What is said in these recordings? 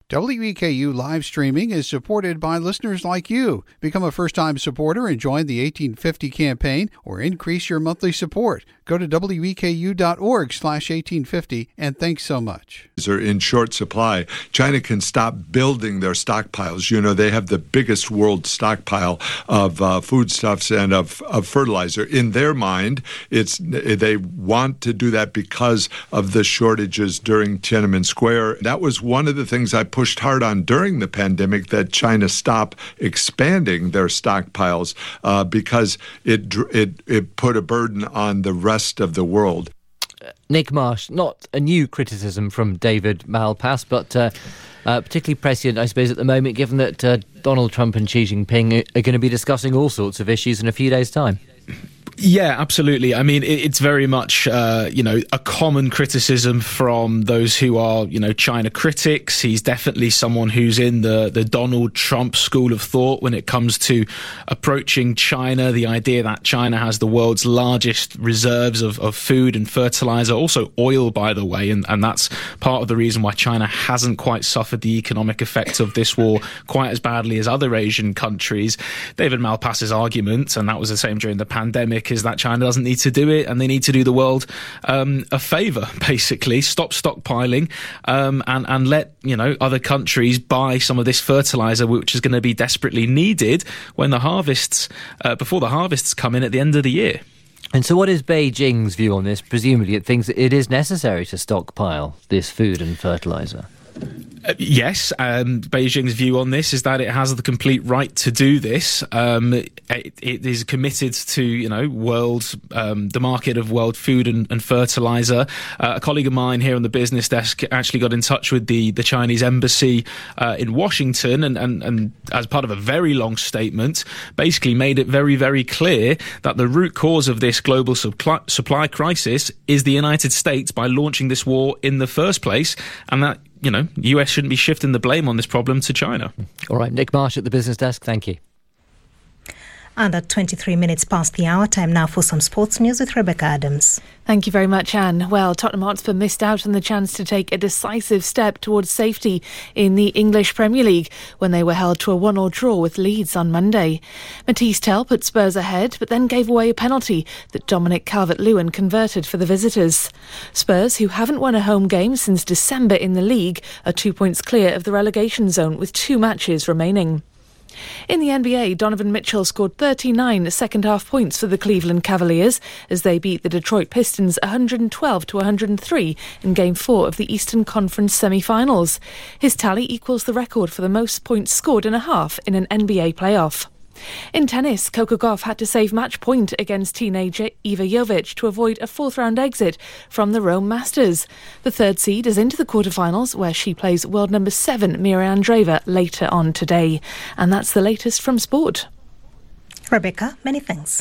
WEKU live streaming is supported by listeners like you. Become a first-time supporter and join the 1850 campaign or increase your monthly support. Go to weku.org/1850 and thanks so much. Are in short supply. China can stop building their stockpiles. You know, they have the biggest world stockpile of foodstuffs and of fertilizer. In their mind, they want to do that because of the shortages during Tiananmen Square. That was one of the things I pushed hard on during the pandemic, that China stop expanding their stockpiles because it put a burden on the rest of the world. Nick Marsh, not a new criticism from David Malpass, but particularly prescient, I suppose, at the moment, given that Donald Trump and Xi Jinping are going to be discussing all sorts of issues in a few days' time. Yeah, absolutely. I mean, it's very much, a common criticism from those who are, China critics. He's definitely someone who's in the Donald Trump school of thought when it comes to approaching China. The idea that China has the world's largest reserves of food and fertilizer, also oil, by the way, and that's part of the reason why China hasn't quite suffered the economic effects of this war quite as badly as other Asian countries. David Malpass's argument, and that was the same during the pandemic, is that China doesn't need to do it and they need to do the world a favour, basically. Stop stockpiling and let other countries buy some of this fertiliser, which is going to be desperately needed when the harvests before the harvests come in at the end of the year. And so what is Beijing's view on this? Presumably it thinks that it is necessary to stockpile this food and fertiliser. Yes, Beijing's view on this is that it has the complete right to do this. It is committed to, the market of world food and fertilizer. A colleague of mine here on the business desk actually got in touch with the Chinese embassy in Washington and as part of a very long statement, basically made it very, very clear that the root cause of this global supply crisis is the United States by launching this war in the first place, and that US shouldn't be shifting the blame on this problem to China. All right, Nick Marsh at the business desk, thank you. And at 23 minutes past the hour, time now for some sports news with Rebecca Adams. Thank you very much, Anne. Well, Tottenham Hotspur missed out on the chance to take a decisive step towards safety in the English Premier League when they were held to a 1-1 draw with Leeds on Monday. Matisse Tell put Spurs ahead, but then gave away a penalty that Dominic Calvert-Lewin converted for the visitors. Spurs, who haven't won a home game since December in the league, are 2 points clear of the relegation zone with 2 matches remaining. In the NBA, Donovan Mitchell scored 39 second-half points for the Cleveland Cavaliers as they beat the Detroit Pistons 112-103 in Game 4 of the Eastern Conference semi-finals. His tally equals the record for the most points scored in a half in an NBA playoff. In tennis, Coco Gauff had to save match point against teenager Iva Jovic to avoid a fourth-round exit from the Rome Masters. The third seed is into the quarterfinals, where she plays world number 7 Mira Andreeva later on today. And that's the latest from sport. Rebecca, many thanks.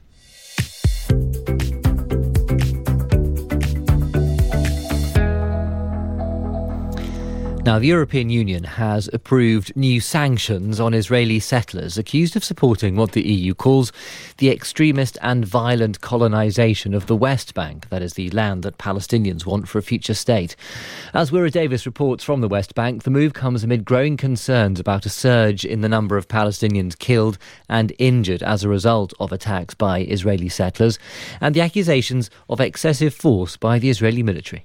Now, the European Union has approved new sanctions on Israeli settlers accused of supporting what the EU calls the extremist and violent colonisation of the West Bank, that is, the land that Palestinians want for a future state. As Wira Davis reports from the West Bank, the move comes amid growing concerns about a surge in the number of Palestinians killed and injured as a result of attacks by Israeli settlers and the accusations of excessive force by the Israeli military.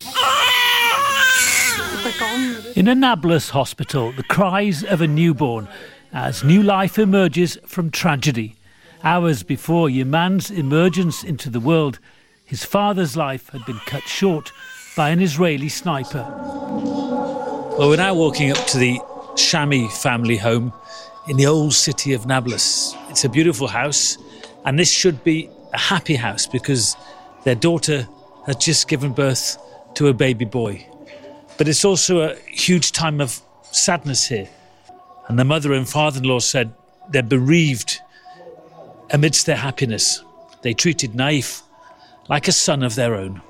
In a Nablus hospital, the cries of a newborn as new life emerges from tragedy. Hours before Yaman's emergence into the world, his father's life had been cut short by an Israeli sniper. Well, we're now walking up to the Shami family home in the old city of Nablus. It's a beautiful house, and this should be a happy house because their daughter has just given birth to a baby boy. But it's also a huge time of sadness here. And the mother and father-in-law said they're bereaved amidst their happiness. They treated Naif like a son of their own.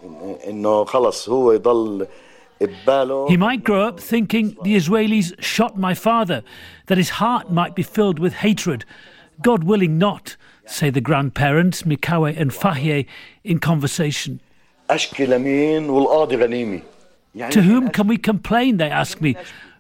He might grow up thinking the Israelis shot my father, that his heart might be filled with hatred. God willing not, say the grandparents, Mikawe and Fahie, in conversation. To whom can we complain, they ask me.